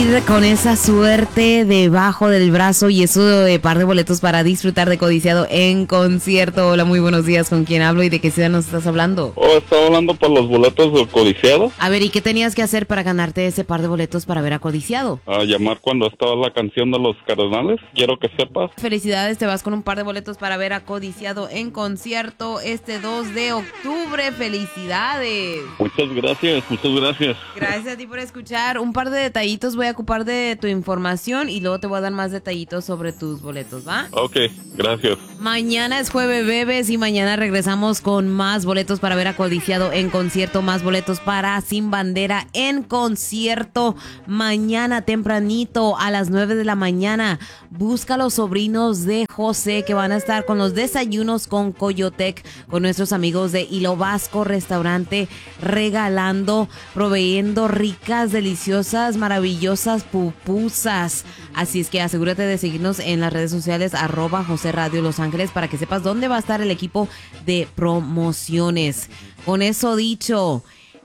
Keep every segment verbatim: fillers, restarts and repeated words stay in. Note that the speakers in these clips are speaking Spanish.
Con esa suerte debajo del brazo y eso de par de boletos para disfrutar de Codiciado en concierto. Hola, muy buenos días. ¿Con quién hablo y de qué ciudad nos estás hablando? Oh, estaba hablando por los boletos de Codiciado. A ver, ¿y qué tenías que hacer para ganarte ese par de boletos para ver a Codiciado? A llamar cuando estaba la canción de los Cardenales. Quiero que sepas. Felicidades, te vas con un par de boletos para ver a Codiciado en concierto este dos de octubre. Felicidades. Muchas gracias, muchas gracias. Gracias a ti por escuchar. Un par de detallitos voy a ocupar de tu información y luego te voy a dar más detallitos sobre tus boletos, ¿va? Ok, gracias. Mañana es Jueves Bebes y mañana regresamos con más boletos para ver a Codiciado en concierto, más boletos para Sin Bandera en concierto. Mañana tempranito a las nueve de la mañana busca a los sobrinos de José que van a estar con los desayunos con Coyotec, con nuestros amigos de Hilo Vasco Restaurante, regalando, proveyendo ricas, deliciosas, maravillosas pupusas. Así es que asegúrate de seguirnos en las redes sociales arroba José Radio Los Ángeles para que sepas dónde va a estar el equipo de promociones. Con eso dicho,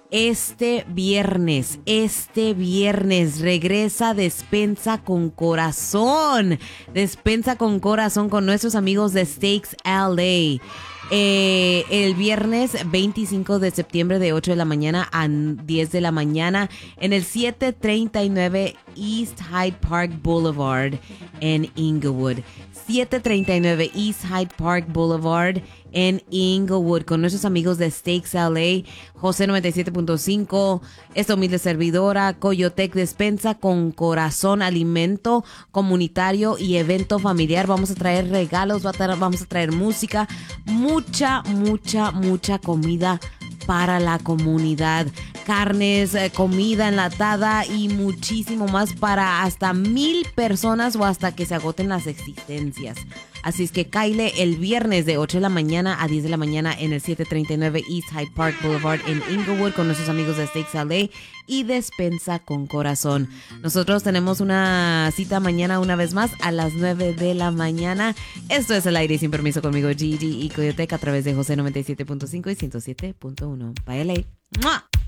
este viernes, este viernes regresa Despensa con Corazón. Despensa con Corazón con nuestros amigos de Steaks L A. Eh, el viernes veinticinco de septiembre de ocho de la mañana a diez de la mañana en el setecientos treinta y nueve East Hyde Park Boulevard en Inglewood. setecientos treinta y nueve East Hyde Park Boulevard en Inglewood con nuestros amigos de Steaks L A, José noventa y siete punto cinco, esta humilde servidora, Coyotec Despensa con Corazón, alimento comunitario y evento familiar. Vamos a traer regalos, vamos a traer música, mucha, mucha, mucha comida para la comunidad. Carnes, eh, comida enlatada y muchísimo más para hasta mil personas o hasta que se agoten las existencias. Así es que cáile el viernes de ocho de la mañana a diez de la mañana en el setecientos treinta y nueve East Hyde Park Boulevard en Inglewood con nuestros amigos de Steaks L A y Despensa con Corazón. Nosotros tenemos una cita mañana una vez más a las nueve de la mañana. Esto es El Aire Sin Permiso conmigo, Gigi y Coyotec a través de José noventa y siete punto cinco y ciento siete punto uno. Bye, L A. ¡Mua!